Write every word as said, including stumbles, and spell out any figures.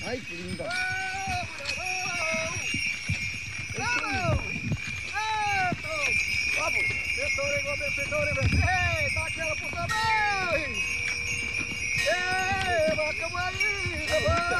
Ai que linda. Vamos, vencedor, igual vencedor, vencedor. Tá aquela por também. Ei, vai, calma aí,